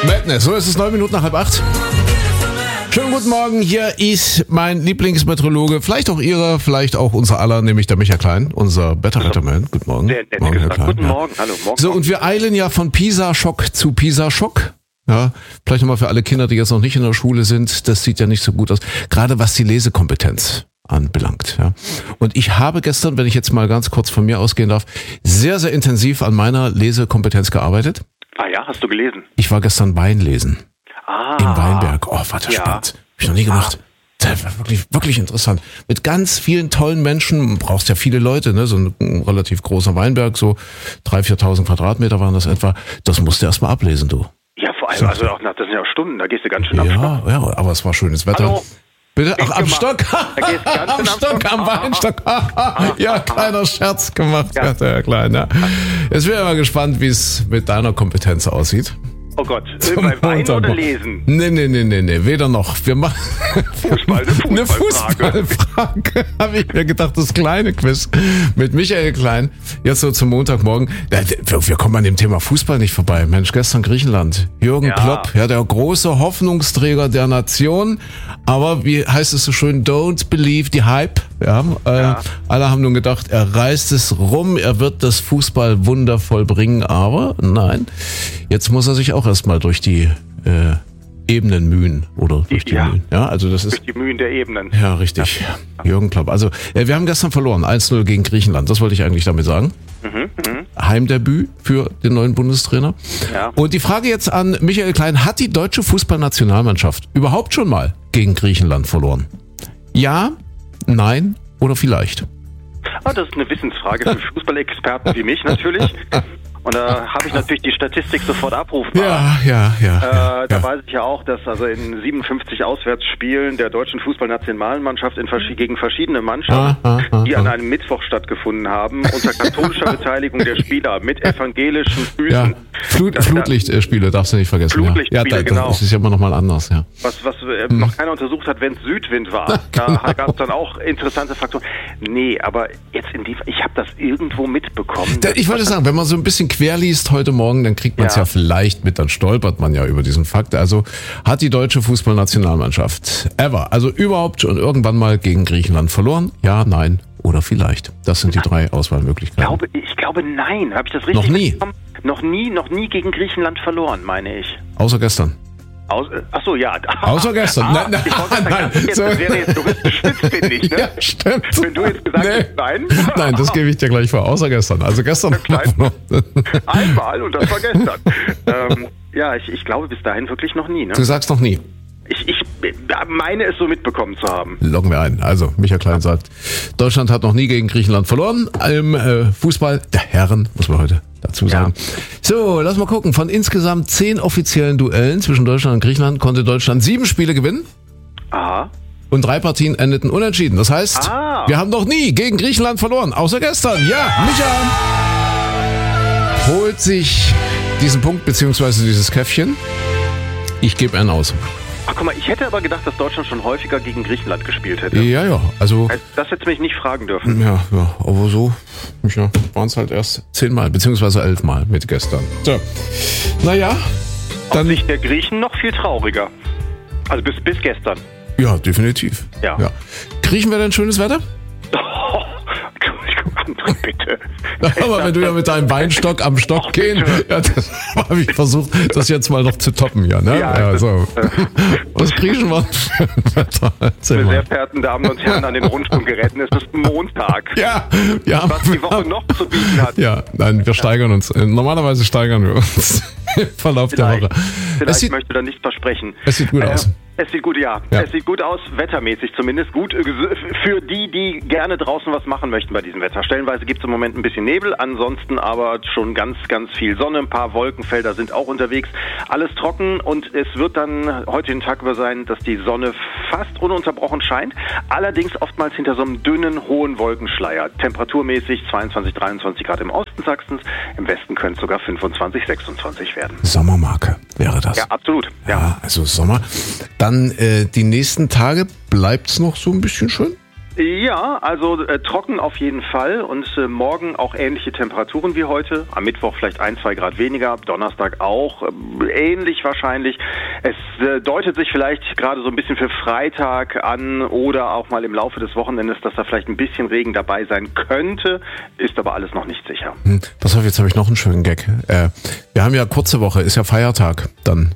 Madness, so ist es 9 Minuten nach 7:30. Schönen guten Morgen, hier ist mein Lieblingsmeteorologe, vielleicht auch Ihrer, vielleicht auch unser aller, nämlich der Michael Klein, unser Wetterman. Guten Morgen. Sehr nett Morgen, gesagt. Klein, Guten Morgen, hallo. Morgen. So, und wir eilen ja von Pisa-Schock zu Pisa-Schock. Ja, vielleicht nochmal für alle Kinder, die jetzt noch nicht in der Schule sind, das sieht ja nicht so gut aus, gerade was die Lesekompetenz anbelangt. Ja. Und ich habe gestern, wenn ich jetzt mal ganz kurz von mir ausgehen darf, sehr, sehr intensiv an meiner Lesekompetenz gearbeitet. Ah ja, hast du gelesen? Ich war gestern Wein lesen. In Weinberg. Oh, war das spannend. Hab ich noch nie gemacht. Das war wirklich, wirklich interessant. Mit ganz vielen tollen Menschen, brauchst ja viele Leute, ne? So ein relativ großer Weinberg, so 3.000, 4.000 Quadratmeter waren das etwa. Das musst du erst mal ablesen, du. Ja, vor allem, also auch das sind ja auch Stunden, da gehst du ganz schön am Stock. Ja, aber es war schönes Wetter. Hallo. Bitte? Ach, am Stock. Da gehst du ganz Am Stock, am Weinstock. Ja, kleiner Scherz gemacht, ja. Der Kleine. Ja. Jetzt bin ich mal gespannt, wie es mit deiner Kompetenz aussieht. Oh Gott, bei Wein oder Lesen? Nee, weder noch. Wir machen eine Fußballfrage. Habe ich mir gedacht, das kleine Quiz mit Michael Klein. Jetzt so zum Montagmorgen. Wir kommen an dem Thema Fußball nicht vorbei. Mensch, gestern Griechenland. Jürgen Klopp, ja, der große Hoffnungsträger der Nation. Aber wie heißt es so schön? Don't believe the hype. Ja, alle haben nun gedacht, er reißt es rum, er wird das Fußballwunder vollbringen. Aber nein, jetzt muss er sich auch erstmal durch die Ebenen mühen oder durch die Mühen. Ja, also das ist durch die Mühen der Ebenen. Ja, richtig. Ja. Jürgen Klopp. Also wir haben gestern verloren, 1-0 gegen Griechenland. Das wollte ich eigentlich damit sagen. Heimdebüt für den neuen Bundestrainer. Ja. Und die Frage jetzt an Michael Klein: Hat die deutsche Fußballnationalmannschaft überhaupt schon mal gegen Griechenland verloren? Ja, nein oder vielleicht? Das ist eine Wissensfrage für Fußballexperten wie mich natürlich. Und da habe ich natürlich die Statistik sofort abrufbar. Ja. Da weiß ich ja auch, dass also in 57 Auswärtsspielen der deutschen Fußballnationalmannschaft gegen verschiedene Mannschaften, die an einem Mittwoch stattgefunden haben, unter katholischer Beteiligung der Spieler mit evangelischen Füßen. Ja. Flutlichtspiele darfst du nicht vergessen. Flutlichtspiele, genau. Das ist ja immer noch mal anders. Ja. Was noch keiner untersucht hat, wenn es Südwind war. Da gab es dann auch interessante Faktoren. Nee, aber jetzt ich habe das irgendwo mitbekommen. Ich wollte sagen, wenn man so ein bisschen querliest heute Morgen, dann kriegt man es ja vielleicht mit, dann stolpert man ja über diesen Fakt. Also hat die deutsche Fußballnationalmannschaft also überhaupt schon irgendwann mal gegen Griechenland verloren? Ja, nein oder vielleicht. Das sind die drei Auswahlmöglichkeiten. Ich glaube nein. Habe ich das richtig mitbekommen? Noch nie gegen Griechenland verloren, meine ich. Außer gestern. Achso, ja. Außer gestern. Nein. Das wäre jetzt juristisch spitzfindig, ne? Ja, stimmt. Wenn du jetzt gesagt hast, nein. Nein, das gebe ich dir gleich vor. Außer gestern. Also gestern. Einmal und das war gestern. Ich glaube bis dahin wirklich noch nie. Ne? Du sagst noch nie. Ich meine es so mitbekommen zu haben. Loggen wir ein. Also, Michael Klein sagt, Deutschland hat noch nie gegen Griechenland verloren. Im Fußball der Herren, muss man heute dazu sagen. Ja. So, lass mal gucken. Von insgesamt 10 offiziellen Duellen zwischen Deutschland und Griechenland konnte Deutschland 7 Spiele gewinnen. Aha. Und 3 Partien endeten unentschieden. Das heißt, wir haben noch nie gegen Griechenland verloren. Außer gestern. Ja, Michael holt sich diesen Punkt beziehungsweise dieses Käffchen. Ich gebe einen aus. Ach guck mal, ich hätte aber gedacht, dass Deutschland schon häufiger gegen Griechenland gespielt hätte. Ja, also... Das hätte mich nicht fragen dürfen. Ja, aber so waren es halt erst 10 Mal, beziehungsweise 11 Mal mit gestern. So, naja. Aus Sicht der Griechen noch viel trauriger. Also bis gestern. Ja, definitiv. Ja. Kriechen wir denn schönes Wetter? André, bitte. Aber wenn du ja mit deinem Weinstock am Stock gehen, das habe ich versucht, das jetzt mal noch zu toppen, ja, ne? Ja, so. Was kriechen wir? Meine sehr verehrten Damen und Herren an den Rundfunkgeräten, es ist Montag. Ja. Was die Woche noch zu bieten hat. Ja, nein, wir steigern uns. Normalerweise steigern wir uns im Verlauf der Woche. Vielleicht möchte ich da nichts versprechen. Es sieht gut aus. Es sieht gut, Es sieht gut aus, wettermäßig zumindest. Gut für die gerne draußen was machen möchten bei diesem Wetter. Stellenweise gibt es im Moment ein bisschen Nebel, ansonsten aber schon ganz, ganz viel Sonne. Ein paar Wolkenfelder sind auch unterwegs. Alles trocken und es wird dann heute den Tag über sein, dass die Sonne fast ununterbrochen scheint. Allerdings oftmals hinter so einem dünnen, hohen Wolkenschleier. Temperaturmäßig 22, 23 Grad im Osten Sachsens. Im Westen können es sogar 25, 26 werden. Sommermarke wäre das. Ja, absolut. Ja, also Sommer. Dann die nächsten Tage bleibt es noch so ein bisschen schön? Ja, also trocken auf jeden Fall und morgen auch ähnliche Temperaturen wie heute. Am Mittwoch vielleicht 1-2 Grad weniger, Donnerstag auch ähnlich wahrscheinlich. Es deutet sich vielleicht gerade so ein bisschen für Freitag an oder auch mal im Laufe des Wochenendes, dass da vielleicht ein bisschen Regen dabei sein könnte, ist aber alles noch nicht sicher. Pass auf, jetzt habe ich noch einen schönen Gag. Wir haben ja kurze Woche, ist ja Feiertag dann.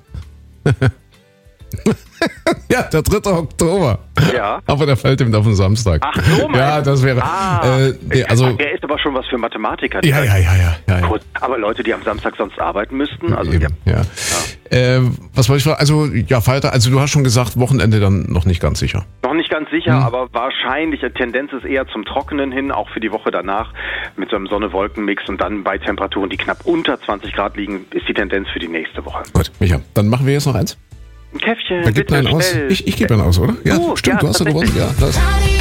Ja, der 3. Oktober. Ja. Aber der fällt ihm auf den Samstag. Ach so, ja, das wäre. Der ist aber schon was für Mathematiker. Ja. Gut, aber Leute, die am Samstag sonst arbeiten müssten, also eben, ja. Was wollte ich fragen? Also ja, Feiertag. Also du hast schon gesagt, Wochenende dann noch nicht ganz sicher. Noch nicht ganz sicher, aber wahrscheinlich Tendenz ist eher zum Trockenen hin, auch für die Woche danach mit so einem Sonne-Wolken-Mix und dann bei Temperaturen, die knapp unter 20 Grad liegen, ist die Tendenz für die nächste Woche. Gut, Micha, dann machen wir jetzt noch eins. Ein Käffchen. Wer gibt einen aus? Ich gebe einen aus, oder? Ja, stimmt, du hast ja gewonnen. Ja, das.